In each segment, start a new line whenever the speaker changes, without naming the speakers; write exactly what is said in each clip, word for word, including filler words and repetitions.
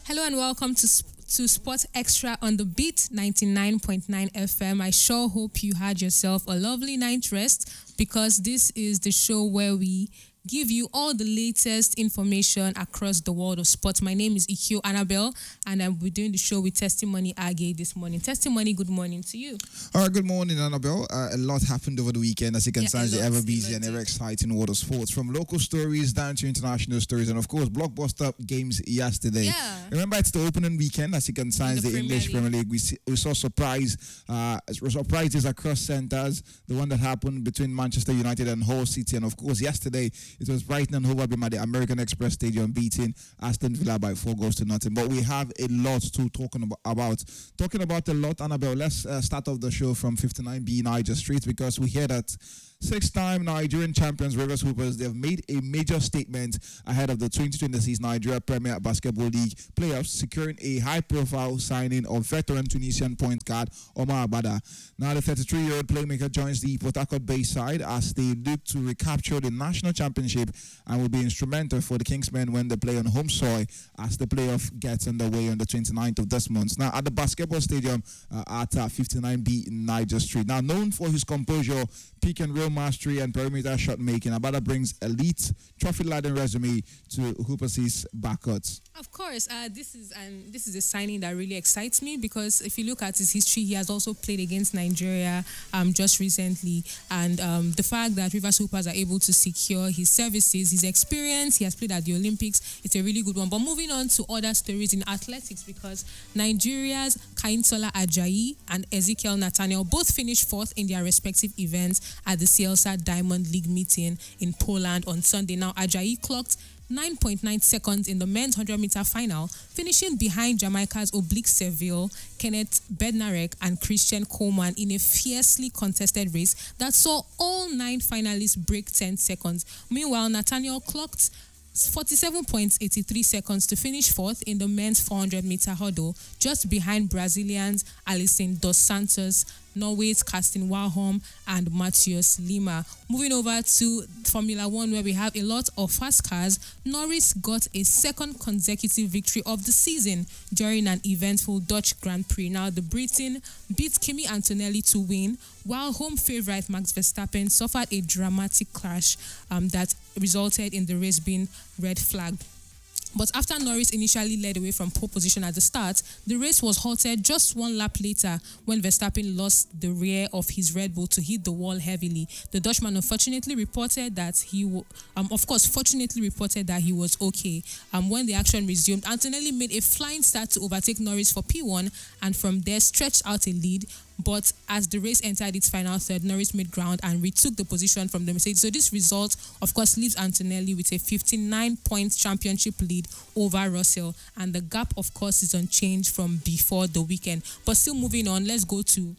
Hello and welcome to to Sports Extra on the Beat ninety-nine point nine F M. I sure hope you had yourself a lovely night rest because this is the show where we give you all the latest information across the world of sports. My name is Ikio Annabelle, and I'll be doing the show with Testimony Age this morning. Testimony, good morning to you.
All right, good morning, Annabelle. Uh, a lot happened over the weekend, as you can
Yeah,
see, the
lot,
ever busy
a
and
lot.
ever exciting world of sports, from local stories down to international stories, and of course, blockbuster games yesterday.
Yeah.
Remember, it's the opening weekend, as you can see,
the
the,
Premier
English
League.
Premier League. We, see, we saw surprise, uh, surprises across centres. The one that happened between Manchester United and Hull City, and of course, yesterday it was Brighton and Hove Albion at the American Express Stadium beating Aston Villa by four goals to nothing. But we have a lot to talking about. about. Talking about a lot, Annabelle, let's uh, start off the show from fifty-nine B Niger Street, because we hear that six-time Nigerian champions Rivers Hoopers, they have made a major statement ahead of the twenty twenty-six Nigeria Premier Basketball League playoffs, securing a high-profile signing of veteran Tunisian point guard Omar Abada. Now, the thirty-three-year-old playmaker joins the Port Harcourt-based side as they look to recapture the national championship and will be instrumental for the Kingsmen when they play on home soil as the playoff gets underway on the twenty-ninth of this month. Now, at the basketball stadium uh, at uh, fifty-nine B Niger Street. Now, known for his composure, pick and roll mastery, and perimeter shot making, Abada brings elite trophy-laden resume to Hoopers' backcourt.
Of course, uh, this is and this is a signing that really excites me because if you look at his history, he has also played against Nigeria um, just recently, and um, the fact that Rivers Hoopers are able to secure his services, his experience, he has played at the Olympics, it's a really good one. But moving on to other stories in athletics, because Nigeria's Kaintola Ajayi and Ezekiel Nathaniel both finished fourth in their respective events at the Cielsa Diamond League meeting in Poland on Sunday. Now, Ajayi clocked nine point nine seconds in the men's one hundred meter final, finishing behind Jamaica's Oblique Seville, Kenneth Bednarek, and Christian Coleman in a fiercely contested race that saw all nine finalists break ten seconds. Meanwhile, Nathaniel clocked forty-seven point eight three seconds to finish fourth in the men's four hundred meter hurdle, just behind Brazilians Alisson dos Santos, Norway's Karsten Warholm, and Matheus Lima. Moving over to Formula One, where we have a lot of fast cars, Norris got a second consecutive victory of the season during an eventful Dutch Grand Prix. Now, the Briton beat Kimi Antonelli to win, while home favourite Max Verstappen suffered a dramatic crash um, that resulted in the race being red flagged. But after Norris initially led away from pole position at the start, the race was halted just one lap later when Verstappen lost the rear of his Red Bull to hit the wall heavily. The Dutchman unfortunately reported that he, w- um, of course, fortunately reported that he was okay. Um, when the action resumed, Antonelli made a flying start to overtake Norris for P one and from there stretched out a lead. But as the race entered its final third, Norris made ground and retook the position from the Mercedes. So this result, of course, leaves Antonelli with a fifty-nine point championship lead over Russell. And the gap, of course, is unchanged from before the weekend. But still moving on, let's go to...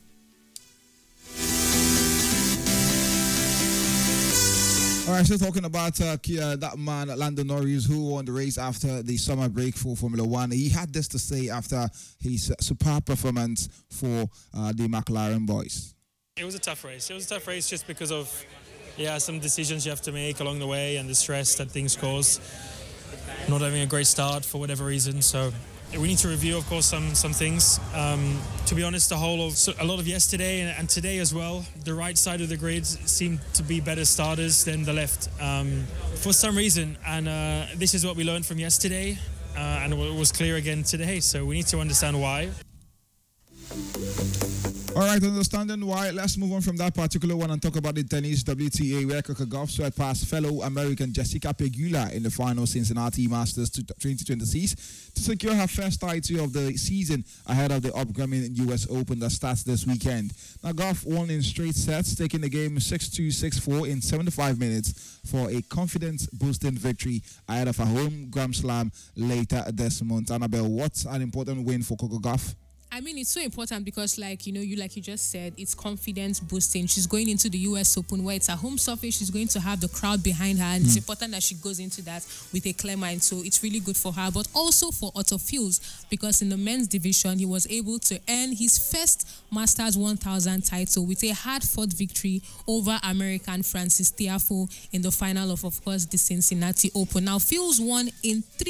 All right, so talking about uh, Kia, that man, Lando Norris, who won the race after the summer break for Formula One. He had this to say after his uh, superb performance for uh, the McLaren boys.
It was a tough race. It was a tough race just because of, yeah, some decisions you have to make along the way and the stress that things cause. Not having a great start for whatever reason, so we need to review, of course, some some things. Um, to be honest, the whole of so a lot of yesterday and, and today as well, the right side of the grid seemed to be better starters than the left um, for some reason. And uh, this is what we learned from yesterday, uh, and it was clear again today. So we need to understand why.
All right, understanding why, let's move on from that particular one and talk about the tennis W T A, where Coco Gauff swept past fellow American Jessica Pegula in the final Cincinnati Masters twenty twenty-six to secure her first title of the season ahead of the upcoming U S Open that starts this weekend. Now, Gauff won in straight sets, taking the game six two, six four in seventy-five minutes for a confidence-boosting victory ahead of a home Grand Slam later this month. Annabelle, what's an important win for Coco Gauff?
I mean, it's so important because, like, you know, you like you just said, it's confidence boosting. She's going into the U S Open where it's a home surface. She's going to have the crowd behind her, and mm. it's important that she goes into that with a clear mind. So it's really good for her, but also for Otto Fields, because in the men's division, he was able to earn his first Masters one thousand title with a hard-fought victory over American Francis Tiafoe in the final of, of course, the Cincinnati Open. Now, Fields won in three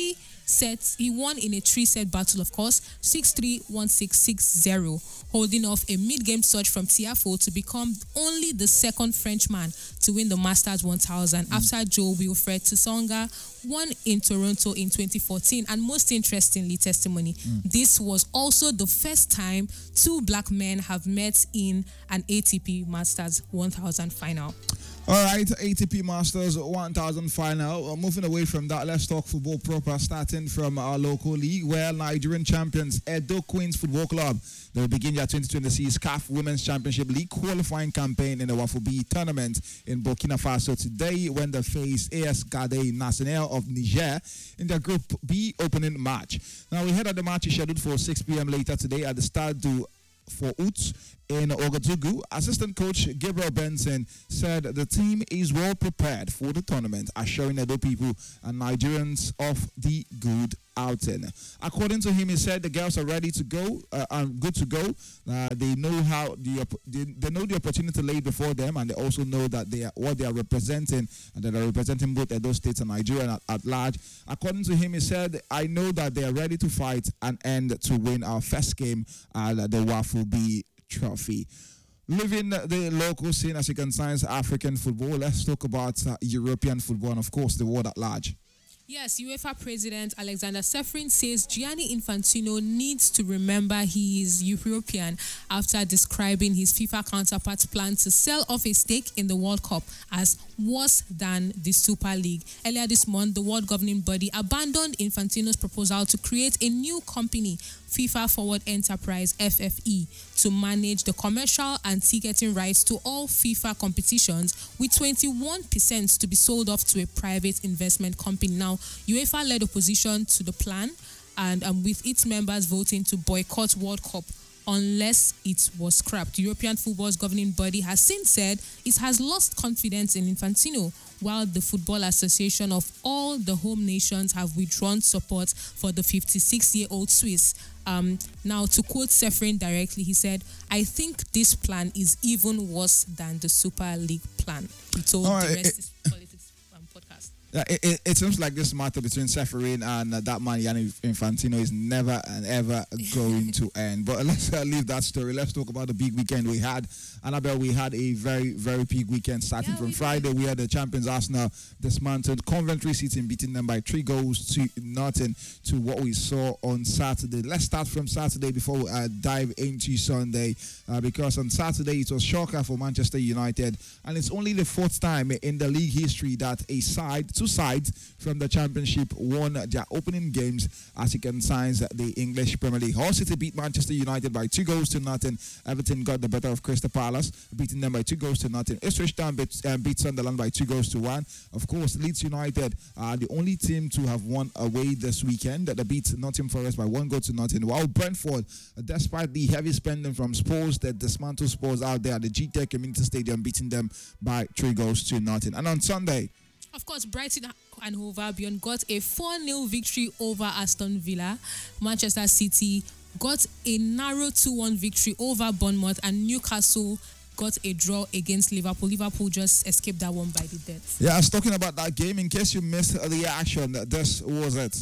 sets. He won in a three-set battle, of course, six three, one six, six zero, holding off a mid-game surge from Tiafoe to become only the second Frenchman to win the Masters one thousand mm. after Joe Wilfred Tsonga won in Toronto in twenty fourteen. And most interestingly, testimony, mm. this was also the first time two black men have met in an A T P Masters one thousand final.
All right, A T P Masters one thousand final. Uh, moving away from that, let's talk football proper, starting from our local league, where Nigerian champions Edo Queens Football Club, they will begin their twenty twenty-six C A F Women's Championship League qualifying campaign in the Wafu B tournament in Burkina Faso today when they face A S Gade Nacional of Niger in their Group B opening match. Now, we heard that the match is scheduled for six p.m. later today at the Stade du for Uts in Ouagadougou. Assistant coach Gabriel Benson said the team is well prepared for the tournament, assuring Edo people and Nigerians of the good outing. According to him, he said the girls are ready to go, uh, are good to go. Uh, they know how the they, they know the opportunity lay before them, and they also know that they are what they are representing, and that they are representing both Edo States and Nigeria at, at large. According to him, he said, "I know that they are ready to fight and end to win our first game at the Wafu B Trophy." Leaving the local scene as you can sense African football, let's talk about uh, European football and, of course, the world at large.
Yes, UEFA President Alexander Ceferin says Gianni Infantino needs to remember he is European after describing his FIFA counterpart's plan to sell off a stake in the World Cup as worse than the Super League. Earlier this month, the world governing body abandoned Infantino's proposal to create a new company, FIFA Forward Enterprise F F E, to manage the commercial and ticketing rights to all FIFA competitions, with twenty-one percent to be sold off to a private investment company. Now, UEFA led opposition to the plan, and um, with its members voting to boycott World Cup unless it was scrapped. European football's governing body has since said it has lost confidence in Infantino, while the Football Association of all the home nations have withdrawn support for the fifty-six-year-old Swiss. Um, now, to quote Ceferin directly, he said, "I think this plan is even worse than the Super League plan." He told
oh,
the
Rest
it,
is
Politics um, podcast.
Yeah, it, it, it seems like this matter between Ceferin and uh, that man, Gianni Infantino, is never and ever going to end. But let's uh, leave that story. Let's talk about the big weekend we had. Annabelle, we had a very, very big weekend starting
yeah,
from
we
Friday.
did.
We had the champions Arsenal dismantled Coventry City, beating them by three goals to nothing to what we saw on Saturday. Let's start from Saturday before we uh, dive into Sunday, uh, because on Saturday it was shocker for Manchester United, and it's only the fourth time in the league history that a side, two sides from the Championship won their opening games as it concerns the English Premier League. Hull City beat Manchester United by two goals to nothing. Everton got the better of Crystal Palace, beating them by two goals to nothing. Ipswich Town beat, uh, beat Sunderland by two goals to one. Of course, Leeds United are the only team to have won away this weekend. They beat Nottingham Forest by one goal to nothing. While Brentford, despite the heavy spending from Spurs, that dismantled Spurs out there at the G T E C Community Stadium, beating them by three goals to nothing. And on Sunday,
of course, Brighton and Hove Albion got a four nil victory over Aston Villa. Manchester City got a narrow two one victory over Bournemouth, and Newcastle got a draw against Liverpool. Liverpool just escaped that one by the death.
Yeah, I was talking about that game. In case you missed the action, this was it.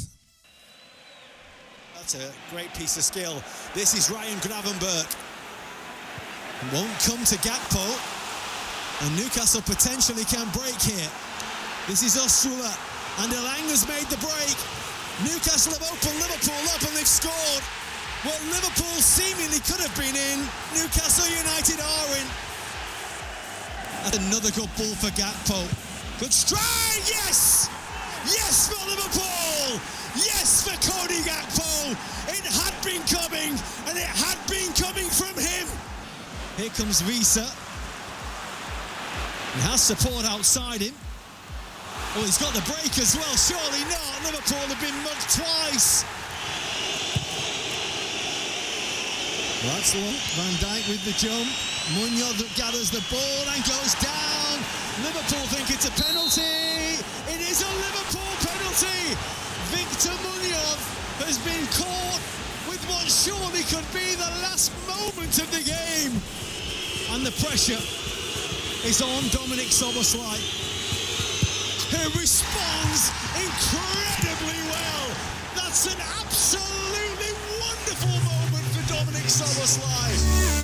That's a great piece of skill. This is Ryan Gravenberch. Won't come to Gakpo, and Newcastle potentially can break here. This is Ostrula, and Elanga's made the break. Newcastle have opened Liverpool up, and they've scored. Well, Liverpool seemingly could have been in. Newcastle United are in. And another good ball for Gakpo. Good strike, yes! Yes for Liverpool! Yes for Cody Gakpo! It had been coming, and it had been coming from him. Here comes Visa. He has support outside him. Oh, he's got the break as well. Surely not. Liverpool have been mugged twice. That's the one. Van Dijk with the jump. Munoz gathers the ball and goes down. Liverpool think it's a penalty. It is a Liverpool penalty. Victor Munoz has been caught with what surely could be the last moment of the game. And the pressure is on Dominic Szoboszlai, who responds incredibly well. That's an absolutely wonderful moment for Dominic Szoboszlai.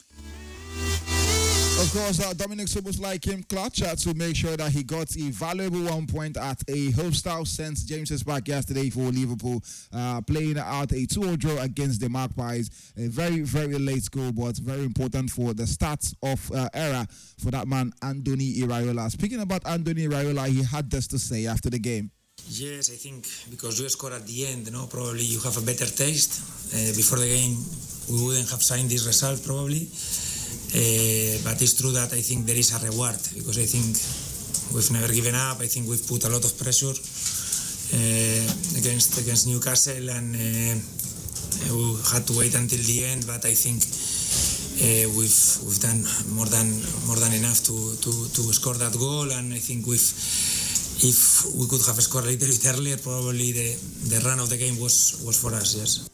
Of course, uh, Dominic Szoboszlai came clutch uh, to make sure that he got a valuable one point at a hostile Saint James's Park yesterday for Liverpool, uh, playing out a two nil draw against the Magpies. A very, very late goal, but very important for the start of uh, era for that man, Andoni Iraola. Speaking about Andoni Iraola, he had this to say after the game.
Yes, I think because you score at the end, no, probably you have a better taste. Uh, before the game, we wouldn't have signed this result probably. Uh, but it's true that I think there is a reward because I think we've never given up. I think we've put a lot of pressure uh, against against Newcastle, and uh, we had to wait until the end. But I think uh, we've we've done more than more than enough to, to, to score that goal, and I think we've. If we could have scored a little bit earlier, probably the, the run of the game was, was for us, yes.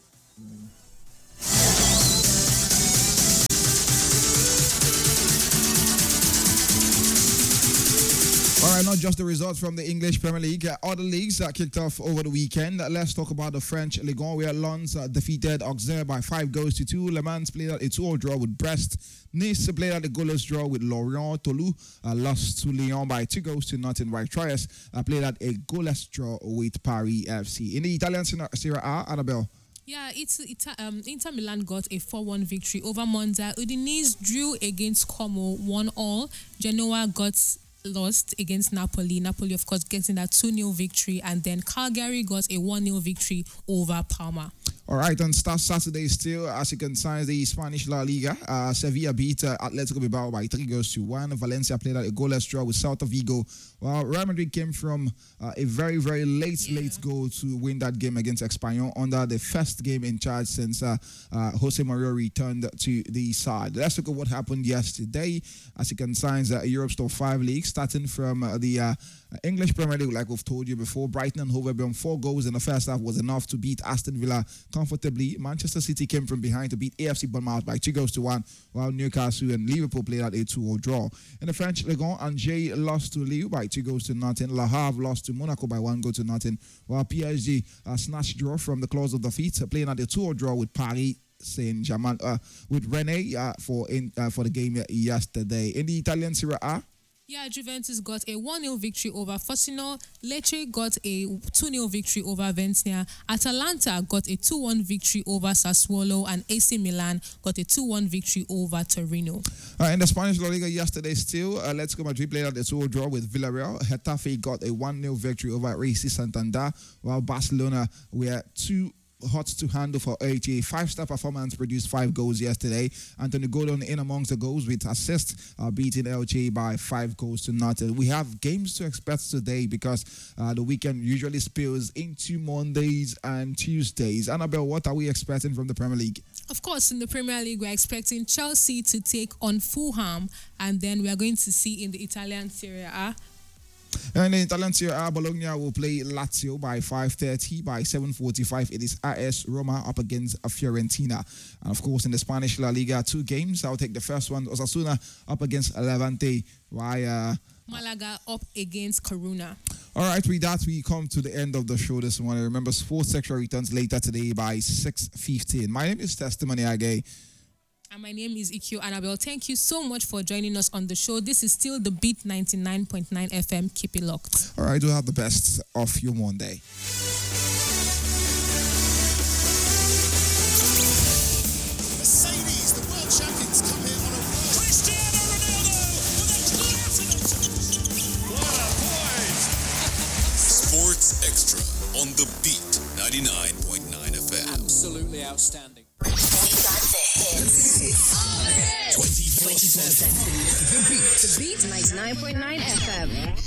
All right, not just the results from the English Premier League. Uh, other leagues that kicked off over the weekend. Uh, let's talk about the French Ligue one, where Lens uh, defeated Auxerre by five goals to two. Le Mans played out a two nil draw with Brest. Nice played out a goalless draw with Lorient. Toulouse uh, lost to Lyon by two goals to nothing. While Troyes uh, played out a goalless draw with Paris F C. In the Italian Serie A, Annabelle.
Yeah, it's, it's um, Inter Milan got a four one victory over Monza. Udinese drew against Como one all. Genoa got lost against Napoli. Napoli, of course, getting that two nil victory. And then Cagliari got a one nil victory over Parma.
All right, on Star Saturday still, as you can sign the Spanish La Liga, uh, Sevilla beat uh, Atletico Bilbao by three goals to one. Valencia played out a goalless draw with Celta Vigo. While Real Madrid came from uh, a very, very late, yeah. late goal to win that game against Espanyol under the first game in charge since uh, uh, Jose Mourinho returned to the side. Let's look at what happened yesterday. As you can sign the Europe's top five league, starting from uh, the uh, English Premier League, like we've told you before. Brighton and Hove Albion, four goals in the first half was enough to beat Aston Villa comfortably. Manchester City came from behind to beat A F C Bournemouth by two goals to one, while Newcastle and Liverpool played out a two nil draw. In the French Ligue one, Angers lost to Lille by two goals to nothing. Le Havre lost to Monaco by one goal to nothing, while P S G uh, snatched draw from the claws of defeat, uh, playing out a two nil draw with Paris Saint-Germain, uh, with Rennes uh, for in uh, for the game yesterday. In the Italian Serie A,
Yeah, Juventus got a one nil victory over Frosinone. Lecce got a two nil victory over Venezia. Atalanta got a two one victory over Sassuolo, and A C Milan got a two one victory over Torino.
Uh, in the Spanish La Liga yesterday still, uh, Atletico Madrid played out a two nil draw with Villarreal. Getafe got a one nil victory over Racing Santander, while Barcelona were two hot to handle for H A. Five-star performance, produced five goals yesterday. Anthony Gordon in amongst the goals with assists, uh, beating Elche by five goals to nothing. We have games to expect today because uh, the weekend usually spills into Mondays and Tuesdays. Annabelle, what are we expecting from the Premier League?
Of course, in the Premier League, we're expecting Chelsea to take on Fulham, and then we are going to see in the Italian Serie A.
And in Italian Serie A, Bologna will play Lazio by five thirty. By seven forty-five, it is A S Roma up against Fiorentina. And of course, in the Spanish La Liga, two games. I'll take the first one. Osasuna up against Levante, while uh,
Malaga up against Coruna.
All right, with that, we come to the end of the show this morning. Remember, Sports Extra returns later today by six fifteen. My name is Testimony Agay.
And my name is Ikio Annabelle. Thank you so much for joining us on the show. This is still the Beat ninety-nine point nine F M. Keep it locked.
All right, do have the best of your Monday.
Mercedes, the world champions, come here on a roll. Cristiano Ronaldo with a platinum. What a point!
Sports Extra on the Beat ninety-nine point nine F M.
Absolutely outstanding.
twenty-four
seven. The Beat. The Beat ninety-nine point nine F M.